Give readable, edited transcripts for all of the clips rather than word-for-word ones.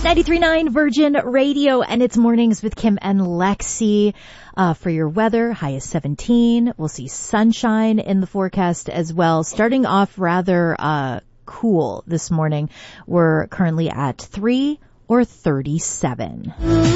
93.9 Virgin Radio, and it's Mornings with Kim and Lexi. For your weather, high is 17. We'll see sunshine in the forecast as well. Starting off rather cool this morning. We're currently at 3 or 37.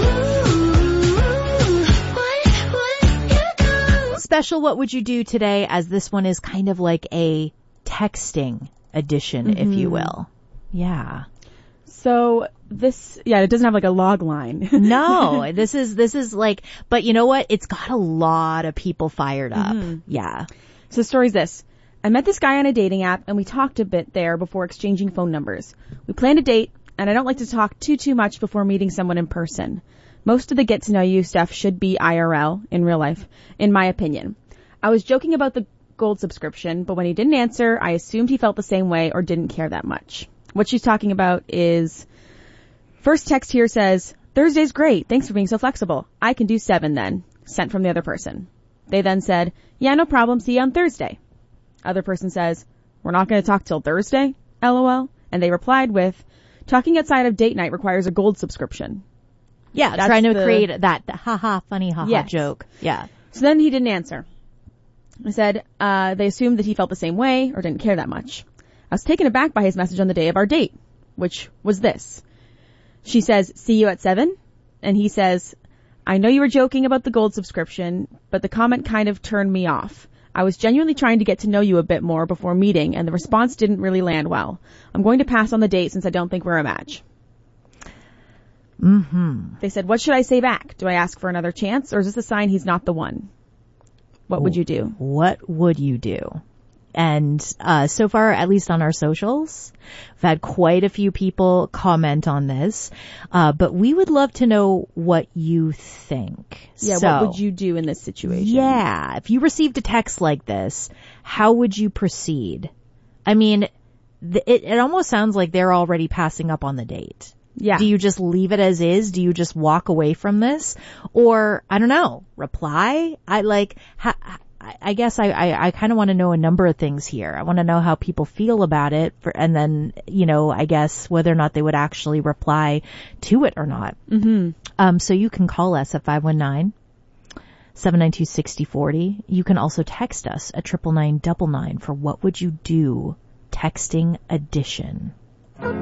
Special What Would You Do today, as this one is kind of like a texting edition, if you will. Yeah. So it doesn't have like a log line. No, this is like, but you know what? It's got a lot of people fired up. Yeah. So the story's this. I met this guy on a dating app and we talked a bit there before exchanging phone numbers. We planned a date and I don't like to talk too much before meeting someone in person. Most of the get to know you stuff should be IRL, in real life, in my opinion. I was joking about the gold subscription, but when he didn't answer, I assumed he felt the same way or didn't care that much. What she's talking about is, first text here says, Thursday's great. Thanks for being so flexible. I can do 7 then. Sent from the other person. They then said, yeah, no problem. See you on Thursday. Other person says, we're not going to talk till Thursday? LOL. And they replied with, talking outside of date night requires a gold subscription. Yeah, That's trying to create that haha, funny haha joke. Yeah. So then he didn't answer. I said, they assumed that he felt the same way or didn't care that much. I was taken aback by his message on the day of our date, which was this. She says, see you at 7? And he says, I know you were joking about the gold subscription, but the comment kind of turned me off. I was genuinely trying to get to know you a bit more before meeting, and the response didn't really land well. I'm going to pass on the date since I don't think we're a match. They said, what should I say back? Do I ask for another chance, or is this a sign he's not the one? What would you do? What would you do? And so far, at least on our socials, we've had quite a few people comment on this. But we would love to know what you think. Yeah, so, what would you do in this situation? Yeah, if you received a text like this, how would you proceed? I mean, it almost sounds like they're already passing up on the date. Yeah. Do you just leave it as is? Do you just walk away from this? Or, I don't know, reply? I guess I kind of want to know a number of things here. I want to know how people feel about it and then, I guess whether or not they would actually reply to it or not. So you can call us at 519-792-6040. You can also text us at 99999 for What Would You Do texting edition.